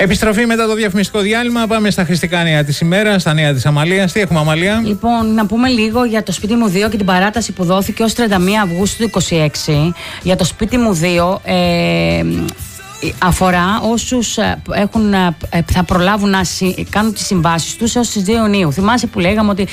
Επιστροφή μετά το διαφημιστικό διάλειμμα. Πάμε στα χρηστικά νέα της ημέρας, στα νέα της Αμαλίας. Τι έχουμε, Αμαλία? Λοιπόν, να πούμε λίγο για το σπίτι μου 2 και την παράταση που δόθηκε ως 31 Αυγούστου του 2026. Για το σπίτι μου 2, αφορά όσους θα προλάβουν να κάνουν τις συμβάσεις τους έως τις 2 Ιουνίου. Θυμάσαι που λέγαμε ότι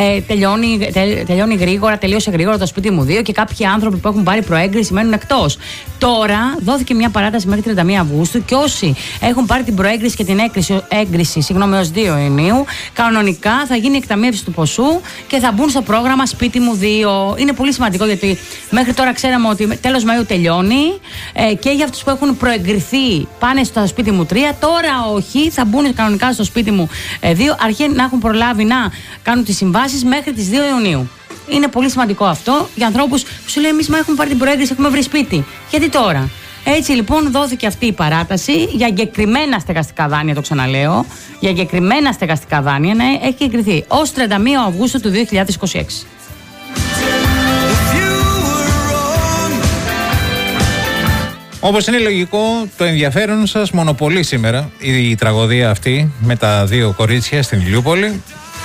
τελείωσε γρήγορα το σπίτι μου 2 και κάποιοι άνθρωποι που έχουν πάρει προέγκριση μένουν εκτός. Τώρα δόθηκε μια παράταση μέχρι 31 Αυγούστου και όσοι έχουν πάρει την προέγκριση και την έγκριση έως 2 Ιουνίου, κανονικά θα γίνει εκταμείευση του ποσού και θα μπουν στο πρόγραμμα σπίτι μου 2. Είναι πολύ σημαντικό γιατί μέχρι τώρα ξέραμε ότι τέλος Μαΐου τελειώνει και για αυτούς που έχουν προεγκριθεί πάνε στο σπίτι μου 3, τώρα όχι, θα μπουν κανονικά στο σπίτι μου 2, αρχή να έχουν προλάβει να κάνουν τις συμβάσεις μέχρι τις 2 Ιουνίου. Είναι πολύ σημαντικό αυτό για ανθρώπους που σου λέει εμείς έχουμε πάρει την προέγκριση, έχουμε βρει σπίτι. Γιατί τώρα? Έτσι λοιπόν δόθηκε αυτή η παράταση για εγκεκριμένα στεγαστικά δάνεια, το ξαναλέω, για εγκεκριμένα στεγαστικά δάνεια να έχει εγκριθεί ως 31 Αυγούστου του 2026. Όπως είναι λογικό, το ενδιαφέρον σας μονοπολεί σήμερα η τραγωδία αυτή με τα 2 κορίτσια στην Ηλιούπολη,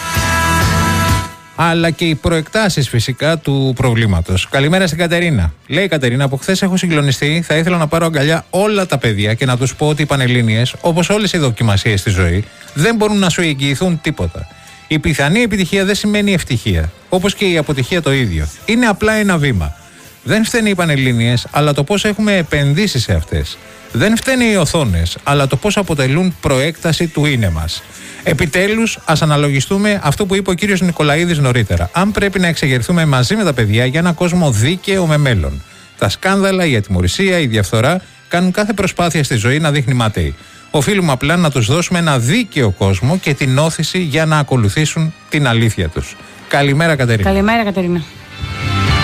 αλλά και οι προεκτάσεις φυσικά του προβλήματος. Καλημέρα στην Κατερίνα. Λέει η Κατερίνα: από χθες έχω συγκλονιστεί. Θα ήθελα να πάρω αγκαλιά όλα τα παιδιά και να τους πω ότι οι Πανελλήνιες, όπως όλες οι δοκιμασίες στη ζωή, δεν μπορούν να σου εγγυηθούν τίποτα. Η πιθανή επιτυχία δεν σημαίνει ευτυχία, όπως και η αποτυχία το ίδιο. Είναι απλά ένα βήμα. Δεν φταίνε οι Πανελλήνιες, αλλά το πώς έχουμε επενδύσει σε αυτές. Δεν φταίνε οι οθόνες, αλλά το πώς αποτελούν προέκταση του είναι μας. Επιτέλους, ας αναλογιστούμε αυτό που είπε ο κύριος Νικολαίδης νωρίτερα. Αν πρέπει να εξεγερθούμε μαζί με τα παιδιά για ένα κόσμο δίκαιο με μέλλον. Τα σκάνδαλα, η ατιμωρησία, η διαφθορά κάνουν κάθε προσπάθεια στη ζωή να δείχνει μάταιη. Οφείλουμε απλά να τους δώσουμε ένα δίκαιο κόσμο και την όθηση για να ακολουθήσουν την αλήθεια τους. Καλημέρα, Κατερίνα. Καλημέρα, Κατερίνα.